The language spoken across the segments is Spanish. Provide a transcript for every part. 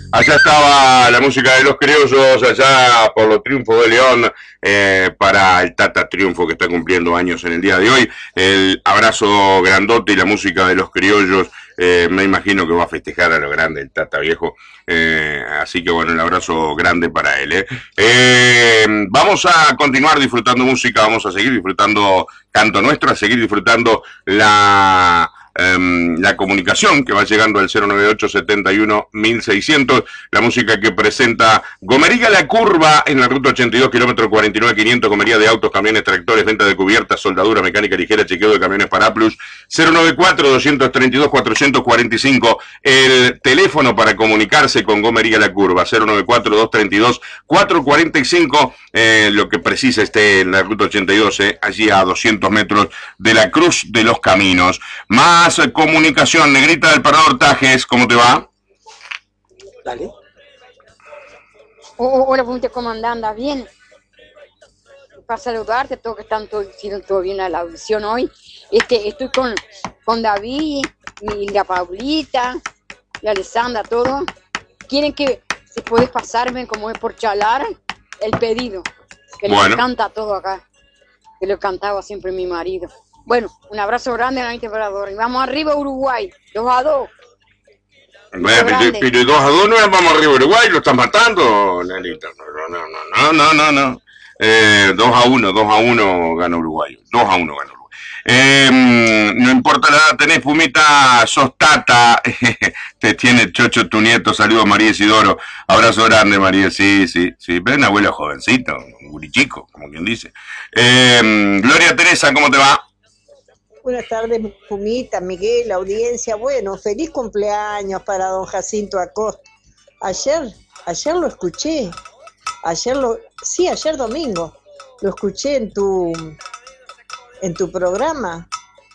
Allá estaba la música de los criollos, allá por los triunfos de León, para el Tata Triunfo que está cumpliendo años en el día de hoy. El abrazo grandote y la música de los criollos, me imagino que va a festejar a lo grande el Tata viejo. Así que bueno, el abrazo grande para él. Vamos a continuar disfrutando música, vamos a seguir disfrutando canto nuestro, a seguir disfrutando la comunicación que va llegando al 098-71-1600, la música que presenta Gomería La Curva en la ruta 82, kilómetro 49-500, gomería de autos, camiones, tractores, venta de cubiertas, soldadura, mecánica ligera, chequeo de camiones Paraplus, 094-232-445, el teléfono para comunicarse con Gomería La Curva, 094-232-445, lo que precisa esté en la ruta 82, allí a 200 metros de la Cruz de los Caminos. Más comunicación, Negrita del Parador Tajes, ¿cómo te va? Dale. Hola, ¿cómo andas? ¿Bien? Para saludarte, todo que están hicieron todo bien a la audición hoy. Estoy con David, y la Paulita, la Alessandra, todo. Quieren que si puedes pasarme, como es por charlar, el pedido. Que les encanta todo acá. Que lo cantaba siempre mi marido. Bueno, un abrazo grande a la Parador. Y vamos arriba Uruguay, 2-2. Bueno, pero 2-2 no vamos arriba Uruguay, lo estás matando, Nelita. No. 2-1 gana Uruguay. 2-1 gana Uruguay. No importa la edad, tenés Pumita, sos Tata, te tiene Chocho tu nieto, saludos María Isidoro, abrazo grande María, sí, pero es un abuelo jovencito, un gurichico, como quien dice. Gloria Teresa, ¿cómo te va? Buenas tardes, Pumita, Miguel, audiencia. Bueno, feliz cumpleaños para don Jacinto Acosta. Ayer lo escuché. Ayer domingo. Lo escuché en tu programa.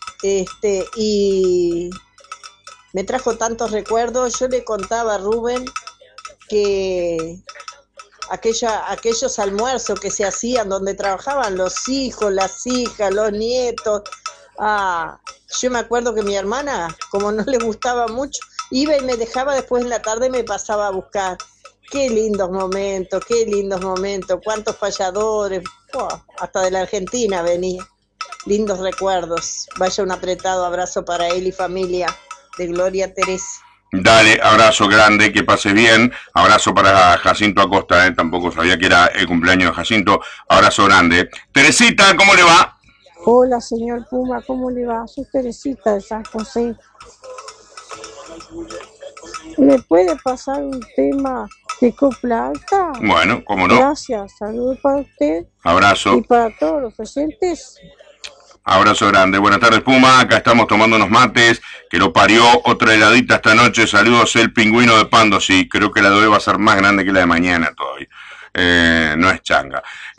Y me trajo tantos recuerdos. Yo le contaba a Rubén que aquellos almuerzos que se hacían donde trabajaban los hijos, las hijas, los nietos. Yo me acuerdo que mi hermana, como no le gustaba mucho, iba y me dejaba, después en la tarde me pasaba a buscar. Qué lindos momentos, cuántos payadores, hasta de la Argentina venía. Lindos recuerdos. Vaya un apretado abrazo para él y familia de Gloria Teresa. Dale, abrazo grande, que pase bien. Abrazo para Jacinto Acosta, tampoco sabía que era el cumpleaños de Jacinto. Abrazo grande. Teresita, ¿cómo le va? Hola, señor Puma, ¿cómo le va? Soy Teresita de San José. ¿Me puede pasar un tema de copla alta? Bueno, ¿cómo no? Gracias, saludos para usted. Abrazo. Y para todos los oyentes. Abrazo grande. Buenas tardes, Puma. Acá estamos tomando unos mates, que lo parió otra heladita esta noche. Saludos, el pingüino de Pando. Sí, creo que la de hoy va a ser más grande que la de mañana todavía. No es changa.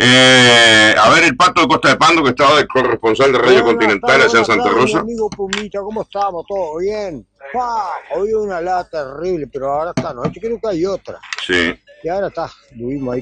A ver, el Pato de Costa de Pando, que estaba de corresponsal de Radio Continental allá en Santa Rosa. Amigo Pumita, ¿cómo estamos? ¿Todo bien? Hoy una helada terrible, pero ahora esta noche creo que hay otra. Sí. Y ahora estuvimos ahí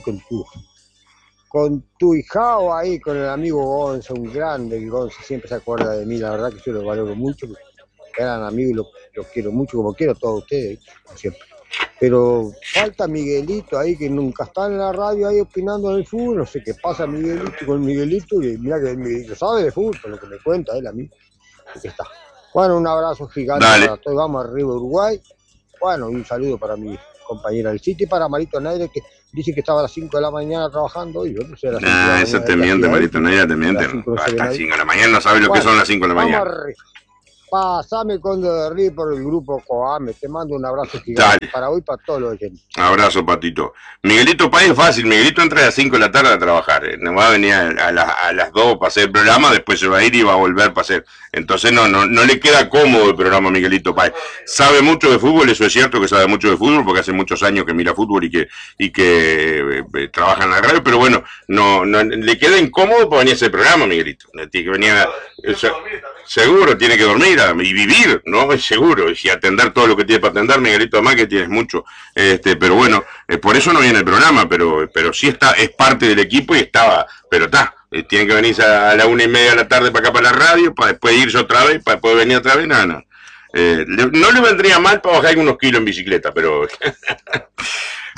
con tu hijao ahí, con el amigo Gonza, un grande, el Gonza siempre se acuerda de mí, la verdad que yo lo valoro mucho, eran amigos y los quiero mucho, como quiero a todos ustedes, como siempre. Pero falta Miguelito ahí, que nunca está en la radio ahí opinando en el fútbol, no sé qué pasa Miguelito con Miguelito, y mira que Miguelito sabe de fútbol, por lo que me cuenta él a mí, que está. Bueno, un abrazo gigante para todos, vamos arriba Uruguay, bueno, y un saludo para mi compañera del City, para Marito Naire, que dice que estaba a las 5 de la mañana trabajando, y yo no sé, a las 5 de la mañana. Esa te miente, Marito Naire, te miente. Hasta las 5 de la mañana no sabes lo que son las 5 de la mañana. Pásame Conde de Rí por el grupo Coame, te mando un abrazo gigante para hoy, para todos los oyentes. Abrazo, Patito. Miguelito Páez es fácil, Miguelito entra a las 5 de la tarde a trabajar, no va a venir a las 2 para hacer el programa, después se va a ir y va a volver para hacer. Entonces no le queda cómodo el programa a Miguelito Páez. Sabe mucho de fútbol, eso es cierto que sabe mucho de fútbol, porque hace muchos años que mira fútbol y que trabaja en la radio, pero bueno, no le queda incómodo para venir a hacer el programa, Miguelito. Tiene que venir seguro, tiene que dormir y vivir, ¿no? Es seguro, y atender todo lo que tiene para atender, Miguelito, además que tienes mucho, pero bueno, por eso no viene el programa, pero sí es parte del equipo y estaba, pero tiene que venir a la 1:30 de la tarde para acá para la radio, para después irse otra vez, para poder venir otra vez, no le vendría mal para bajar unos kilos en bicicleta, pero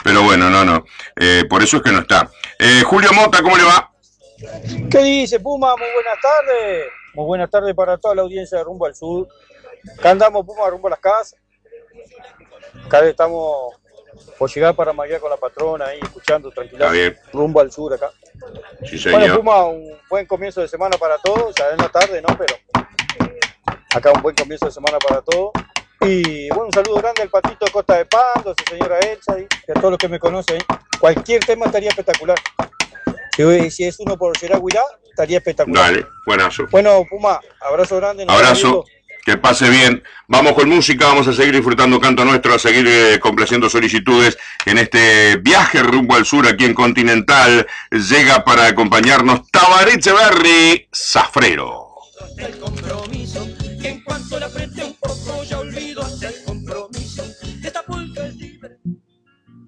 Pero bueno, no. Por eso es que no está. Julio Mota, ¿cómo le va? ¿Qué dice, Puma? Muy buenas tardes. Muy buenas tardes para toda la audiencia de Rumbo al Sur. Acá andamos, Puma, rumbo a las casas. Acá estamos por llegar para Maguía con la patrona ahí, escuchando tranquilamente. Rumbo al Sur acá. Sí, señor. Bueno, Puma, un buen comienzo de semana para todos. Ya en la tarde, ¿no? Pero acá un buen comienzo de semana para todos. Y bueno, un saludo grande al Patito Costa de Pando, a su señora Elsa y a todos los que me conocen. Cualquier tema estaría espectacular. Si es uno por Xerahuirá, estaría espectacular. Dale, buenazo. Bueno, Puma, abrazo grande. Abrazo, que pase bien. Vamos con música, vamos a seguir disfrutando Canto Nuestro, a seguir complaciendo solicitudes en este viaje rumbo al sur aquí en Continental. Llega para acompañarnos Tabaré Echeverri, Zafrero. El compromiso, que en cuanto le apreté un poco ya olvido hasta el compromiso.